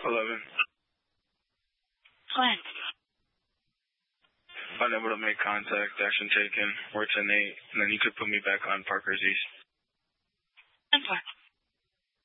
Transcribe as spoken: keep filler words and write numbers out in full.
eleven. When? Unable to make contact, action taken. We're ten eight, and then you could put me back on Parker's East. ten four.